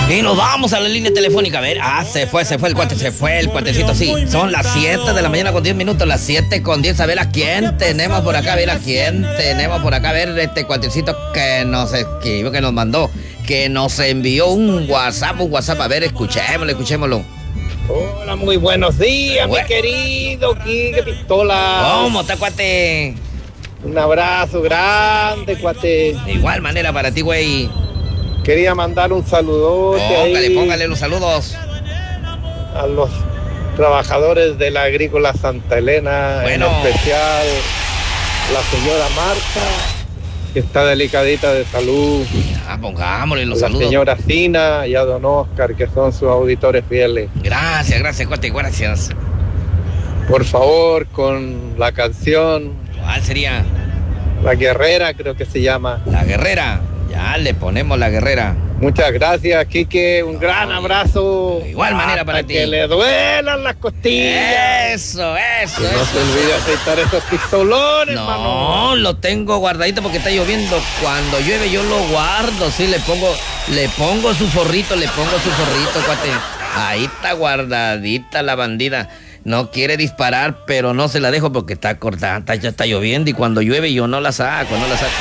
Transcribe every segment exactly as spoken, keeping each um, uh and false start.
Y nos vamos a la línea telefónica. A ver, ah, se fue, se fue el cuate, se fue el cuatecito, sí. Son las siete de la mañana con diez minutos, las siete con diez. A ver a quién tenemos por acá, a ver a quién tenemos por acá. A ver, este cuatecito que nos escribió, que nos mandó, que nos envió un WhatsApp, un WhatsApp. A ver, escuchémoslo, escuchémoslo. Hola, muy buenos días, Bueno. mi querido Quique Pistola. ¿Cómo está, cuate? Un abrazo grande, cuate. De igual manera para ti, güey. Quería mandar un saludote Póngale, ahí póngale los saludos. a los trabajadores de la Agrícola Santa Elena, Bueno. en especial la señora Marta, que está delicadita de salud, Ah, pongámosle los la saludos. señora Cina y a don Oscar, que son sus auditores fieles. Gracias, gracias, cuate, gracias. Por favor, con la canción ¿Cuál sería? La Guerrera, creo que se llama. La guerrera. Ya le ponemos la guerrera. Muchas gracias, Quique. Un gran abrazo. De igual manera para Hasta ti. que le duelan las costillas. Eso, eso, Que no eso. se olvide aceitar esos pistolones, No, hermano. lo tengo guardadito porque está lloviendo. Cuando llueve yo lo guardo, sí, le pongo, le pongo su forrito, le pongo su forrito, cuate. Ahí está guardadita la bandida. No quiere disparar, pero no se la dejo porque está cortada, está- ya está lloviendo y cuando llueve yo no la saco, no la saco.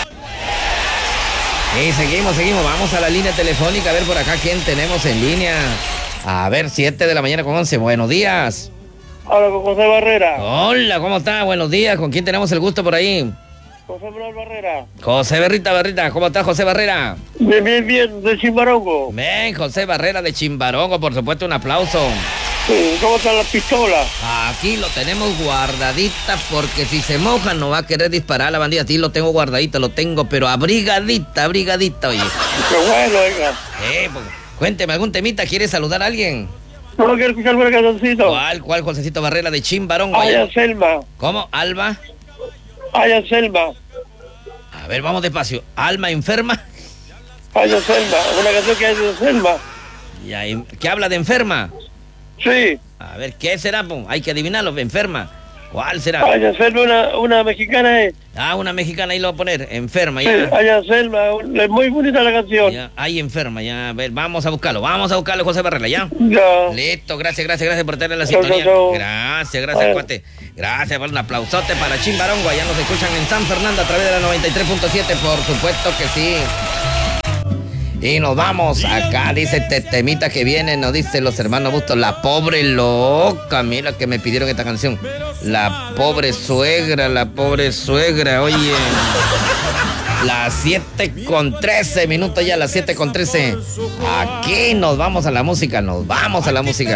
Y seguimos, seguimos, vamos a la línea telefónica a ver por acá quién tenemos en línea. A ver, siete de la mañana con once, buenos días. Habla con José Barrera. Hola, ¿cómo está? Buenos días, ¿con quién tenemos el gusto por ahí? José Manuel Barrera. José Berrita Barrita, ¿cómo está José Barrera? Bien, bien, bien, de Chimbarongo. Ven, José Barrera de Chimbarongo, por supuesto, un aplauso. Sí, ¿cómo están las pistolas? Aquí lo tenemos guardadita porque si se moja no va a querer disparar la bandida. Sí, lo tengo guardadito, lo tengo, pero abrigadita, abrigadita, oye. Qué bueno, venga. Eh, pues, cuénteme algún temita, ¿quiere saludar a alguien? ¿No quiero escuchar alguna cancioncito? ¿Cuál, cuál, Josecito Barrera de Chimbarongo? Aya Selma. ¿Cómo? ¿Alba? Aya Selma. A ver, vamos despacio. ¿Alma enferma? Aya Selma. Una canción que hay de Selma. Y ahí- ¿Qué habla de enferma? Sí. A ver, ¿qué será? Po? Hay que adivinarlo, enferma. ¿Cuál será? Aya Selma, una, una mexicana es. Ah, una mexicana ahí lo voy a poner. Enferma, Sí, ya. Aya Selma. Es muy bonita la canción. Ya, ahí enferma, ya. A ver, vamos a buscarlo. Vamos a buscarlo, José Barrera, ya. Ya. Listo, gracias, gracias, gracias por tener la Chau, sintonía. chau, chau. Gracias, gracias, Bueno. cuate. Gracias por un aplausote para Chimbarongo. Allá nos escuchan en San Fernando a través de la noventa y tres punto siete, por supuesto que sí. Y nos vamos acá, dice este temita que viene, nos dice los hermanos Bustos, la pobre loca, mira que me pidieron esta canción. La pobre suegra, la pobre suegra, oye. Las siete con trece minutos ya, las siete con trece. Aquí nos vamos a la música, nos vamos a la música.